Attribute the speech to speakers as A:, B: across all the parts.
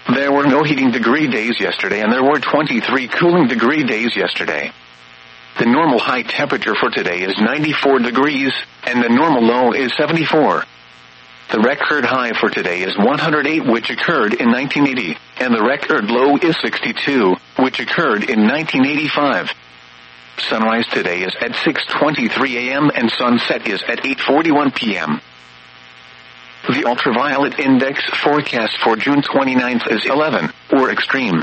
A: There were no heating degree days yesterday, and there were 23 cooling degree days yesterday. The normal high temperature for today is 94 degrees, and the normal low is 74. The record high for today is 108, which occurred in 1980, and the record low is 62, which occurred in 1985. Sunrise today is at 6:23 a.m. and sunset is at 8:41 p.m. The ultraviolet index forecast for June 29th is 11, or extreme.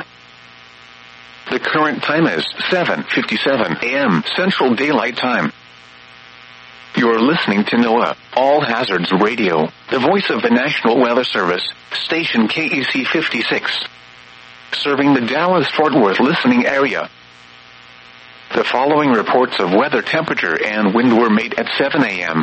A: The current time is 7:57 a.m. Central Daylight Time. You're listening to NOAA, All Hazards Radio, the voice of the National Weather Service, station KEC 56. Serving the Dallas-Fort Worth listening area. The following reports of weather temperature and wind were made at 7 a.m.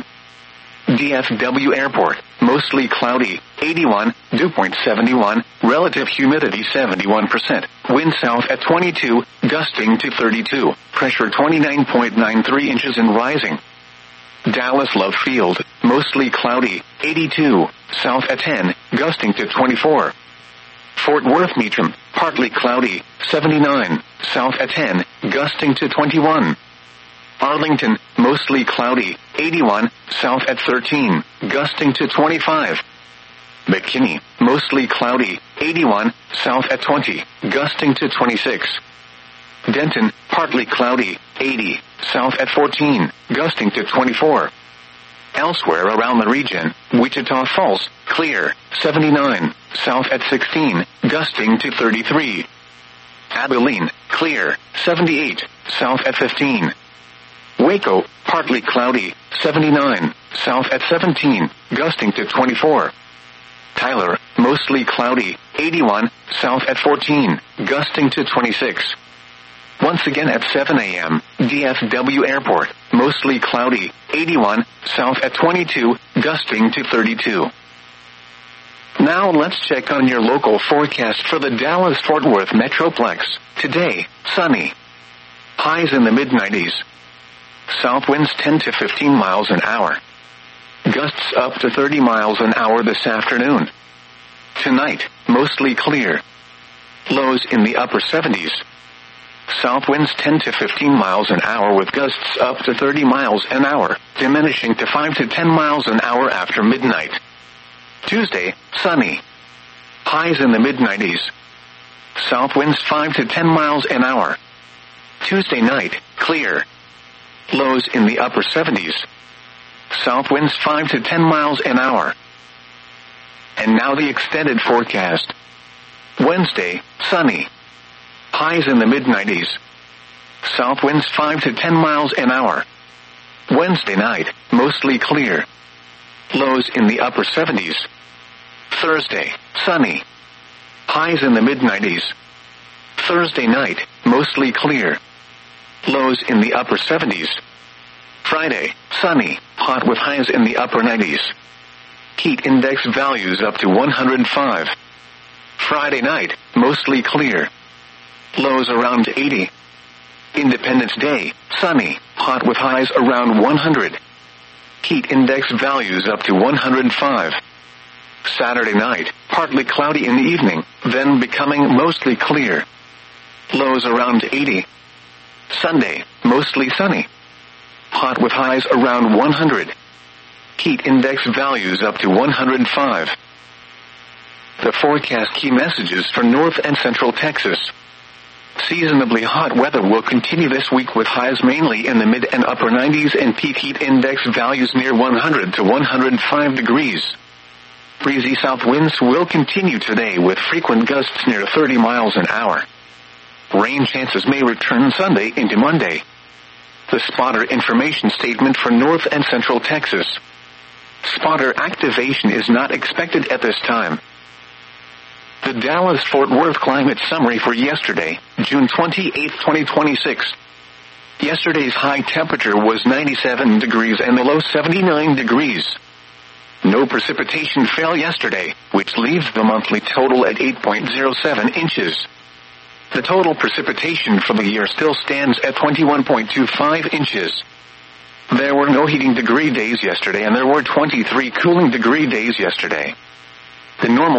A: DFW Airport, mostly cloudy, 81, dew point 71, relative humidity 71%, wind south at 22, gusting to 32, pressure 29.93 inches and rising. Dallas Love Field, mostly cloudy, 82, south at 10, gusting to 24. Fort Worth Meacham, partly cloudy, 79, south at 10, gusting to 21. Arlington, mostly cloudy, 81, south at 13, gusting to 25. McKinney, mostly cloudy, 81, south at 20, gusting to 26. Denton, partly cloudy, 80, south at 14, gusting to 24. Elsewhere around the region, Wichita Falls, clear, 79, south at 16, gusting to 33. Abilene, clear, 78, south at 15. Waco, partly cloudy, 79, south at 17, gusting to 24. Tyler, mostly cloudy, 81, south at 14, gusting to 26. Once again at 7 a.m., DFW Airport, mostly cloudy, 81, south at 22, gusting to 32. Now let's check on your local forecast for the Dallas-Fort Worth Metroplex. Today, sunny. Highs in the mid-90s. South winds 10 to 15 miles an hour. Gusts up to 30 miles an hour this afternoon. Tonight, mostly clear. Lows in the upper 70s. South winds 10 to 15 miles an hour with gusts up to 30 miles an hour, diminishing to 5 to 10 miles an hour after midnight. Tuesday, sunny. Highs in the mid-90s. South winds 5 to 10 miles an hour. Tuesday night, clear. Lows in the upper 70s. South winds 5 to 10 miles an hour. And now the extended forecast. Wednesday, sunny. Highs in the mid-90s. South winds 5 to 10 miles an hour. Wednesday night, mostly clear. Lows in the upper 70s. Thursday, sunny. Highs in the mid-90s. Thursday night, mostly clear. Lows in the upper 70s. Friday, sunny, hot with highs in the upper 90s. Heat index values up to 105. Friday night, mostly clear. Lows around 80. Independence Day, sunny, hot with highs around 100. Heat index values up to 105. Saturday night, partly cloudy in the evening, then becoming mostly clear. Lows around 80. Sunday, mostly sunny. Hot with highs around 100. Heat index values up to 105. The forecast key messages for North and Central Texas. Seasonably hot weather will continue this week with highs mainly in the mid and upper 90s and peak heat index values near 100 to 105 degrees. Breezy south winds will continue today with frequent gusts near 30 miles an hour. Rain chances may return Sunday into Monday. The spotter information statement for North and Central Texas. Spotter activation is not expected at this time. The Dallas-Fort Worth climate summary for yesterday, June 28, 2026. Yesterday's high temperature was 97 degrees and the low 79 degrees. No precipitation fell yesterday, which leaves the monthly total at 8.07 inches. The total precipitation for the year still stands at 21.25 inches. There were no heating degree days yesterday and there were 23 cooling degree days yesterday. The normal